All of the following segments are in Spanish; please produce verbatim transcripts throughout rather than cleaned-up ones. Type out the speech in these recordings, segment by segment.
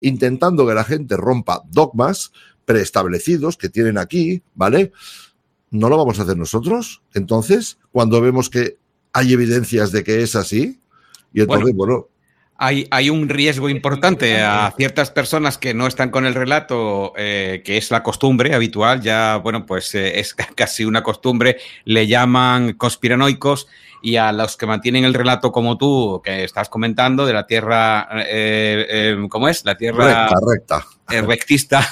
intentando que la gente rompa dogmas preestablecidos que tienen aquí, ¿vale? ¿No lo vamos a hacer nosotros? Entonces, cuando vemos que hay evidencias de que es así, y entonces, bueno... bueno Hay, hay un riesgo importante a ciertas personas que no están con el relato, eh, que es la costumbre habitual, ya, bueno, pues eh, es casi una costumbre, le llaman conspiranoicos, y a los que mantienen el relato como tú, que estás comentando, de la tierra, eh, eh, ¿cómo es? La tierra... Recta, recta. Eh, rectista,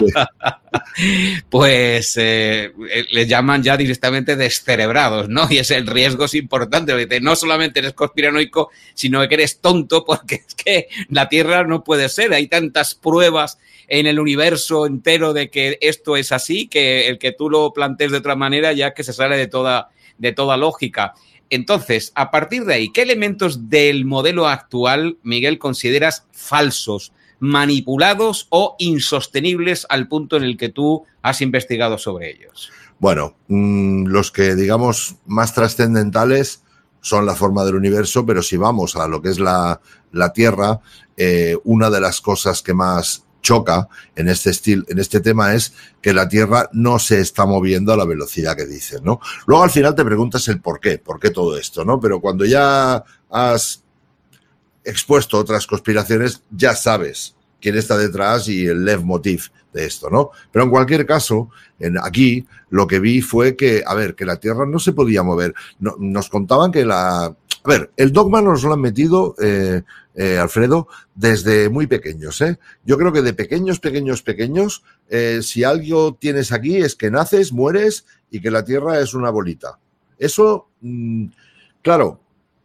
sí. Pues eh, les llaman ya directamente descerebrados, ¿no? Y ese el riesgo es importante, porque no solamente eres conspiranoico, sino que eres tonto, porque es que la Tierra no puede ser, hay tantas pruebas en el universo entero de que esto es así, que el que tú lo plantees de otra manera ya que se sale de toda, de toda lógica. Entonces, a partir de ahí, ¿qué elementos del modelo actual, Miguel, consideras falsos, manipulados o insostenibles al punto en el que tú has investigado sobre ellos? Bueno, mmm, los que digamos más trascendentales son la forma del universo, pero si vamos a lo que es la, la Tierra, eh, una de las cosas que más choca en este estilo, en este tema es que la Tierra no se está moviendo a la velocidad que dicen, ¿no? Luego al final te preguntas el por qué, por qué todo esto, ¿no? Pero cuando ya has expuesto otras conspiraciones, ya sabes quién está detrás y el leitmotiv de esto, ¿no? Pero en cualquier caso, en, aquí lo que vi fue que, a ver, que la Tierra no se podía mover. No, nos contaban que la... A ver, el dogma nos lo han metido, eh, eh, Alfredo, desde muy pequeños, ¿eh? Yo creo que de pequeños, pequeños, pequeños, eh, si algo tienes aquí es que naces, mueres y que la Tierra es una bolita. Eso, mmm, claro...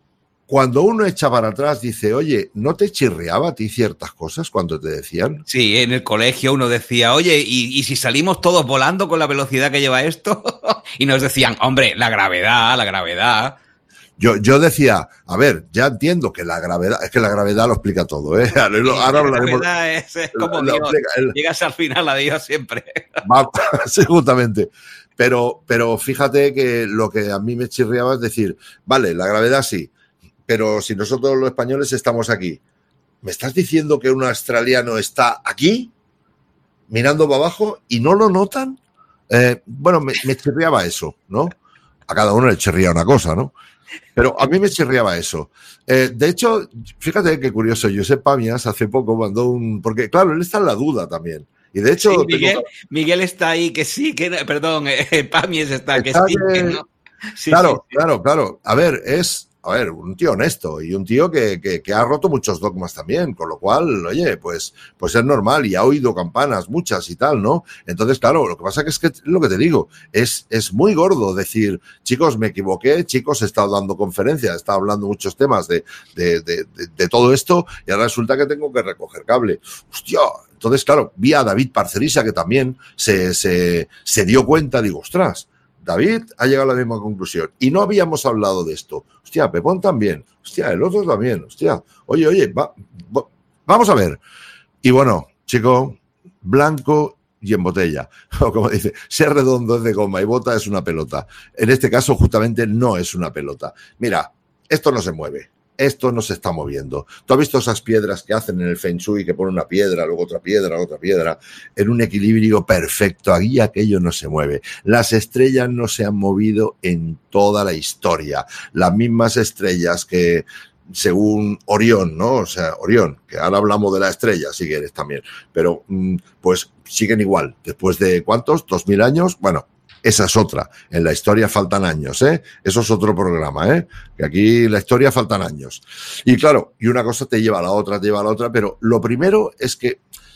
Cuando uno echa para atrás, dice, oye, ¿no te chirriaba a ti ciertas cosas cuando te decían? Sí, en el colegio uno decía, oye, ¿y, y si salimos todos volando con la velocidad que lleva esto? Y nos decían, hombre, la gravedad, la gravedad. Yo, yo decía, a ver, ya entiendo que la gravedad, es que la gravedad lo explica todo, ¿eh? Ahora, sí, ahora hablaremos. La gravedad es, es como lo, Dios, explica, el, llegas al final a Dios siempre. Va, sí, justamente. Pero, pero fíjate que lo que a mí me chirriaba es decir, vale, la gravedad sí, pero si nosotros los españoles estamos aquí, ¿me estás diciendo que un australiano está aquí, mirando para abajo, y no lo notan? Eh, bueno, me, me chirriaba eso, ¿no? A cada uno le chirría una cosa, ¿no? Pero a mí me chirriaba eso. Eh, de hecho, fíjate qué curioso, Josep Pamias hace poco mandó un... Porque, claro, él está en la duda también. Y de hecho... Sí, Miguel, tengo... Miguel está ahí, que sí, que... Perdón, eh, Pamias está, está, que sí, que, que no. Sí, claro, sí. claro, claro. A ver, es... A ver, un tío honesto y un tío que, que, que ha roto muchos dogmas también, con lo cual, oye, pues, pues es normal y ha oído campanas, muchas y tal, ¿no? Entonces, claro, lo que pasa que es que, lo que te digo, es, es muy gordo decir, chicos, me equivoqué, chicos, he estado dando conferencias, he estado hablando muchos temas de, de, de, de, de todo esto y ahora resulta que tengo que recoger cable. Hostia, entonces, claro, vi a David Parcerisa que también se, se, se dio cuenta, digo, ostras, David ha llegado a la misma conclusión. Y no habíamos hablado de esto. Hostia, Pepón también. Hostia, el otro también. Hostia, oye, oye, va, va, vamos a ver. Y bueno, chico, blanco y en botella. O como dice, ser redondo es de goma y bota es una pelota. En este caso, justamente, no es una pelota. Mira, esto no se mueve. Esto no se está moviendo. ¿Tú has visto esas piedras que hacen en el Feng Shui, que ponen una piedra, luego otra piedra, otra piedra, en un equilibrio perfecto? Aquí aquello no se mueve. Las estrellas no se han movido en toda la historia. Las mismas estrellas que, según Orión, ¿no? O sea, Orión, que ahora hablamos de la estrella, si quieres también, pero pues siguen igual. Después de, ¿cuántos? ¿Dos mil años? Bueno, esa es otra. En la historia faltan años, ¿eh? Eso es otro programa, ¿eh? Que aquí en la historia faltan años. Y claro, y una cosa te lleva a la otra, te lleva a la otra, pero lo primero es que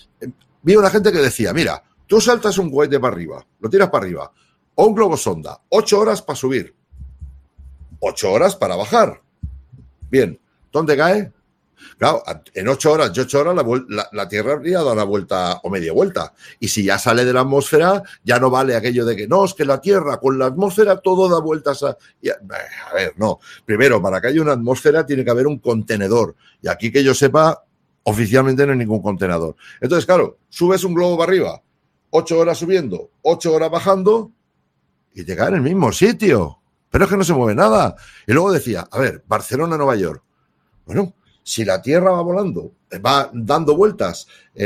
vi una gente que decía, mira, tú saltas un cohete para arriba, lo tiras para arriba, o un globo sonda, ocho horas para subir, ocho horas para bajar. Bien, ¿dónde cae? Claro, en ocho horas y ocho horas la, la, la Tierra habría dado una vuelta o media vuelta. Y si ya sale de la atmósfera, ya no vale aquello de que no, es que la Tierra con la atmósfera todo da vueltas a... Y a, a ver, no. Primero, para que haya una atmósfera tiene que haber un contenedor. Y aquí que yo sepa, oficialmente no hay ningún contenedor. Entonces, claro, subes un globo para arriba, ocho horas subiendo, ocho horas bajando y te cae en el mismo sitio. Pero es que no se mueve nada. Y luego decía, a ver, Barcelona, Nueva York. Bueno, si la Tierra va volando va dando vueltas